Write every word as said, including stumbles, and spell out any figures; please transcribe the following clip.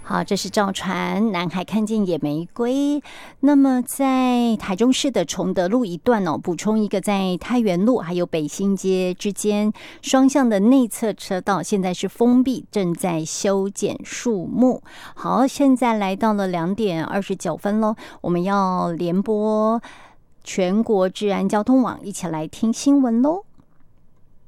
好，这是赵传，南海看见野玫瑰。那么在台中市的崇德路一段哦，补充一个，在太原路还有北新街之间双向的内侧车道现在是封闭，正在修剪树木。好，现在来到了两点二十九分喽，我们要联播全国治安交通网，一起来听新闻喽。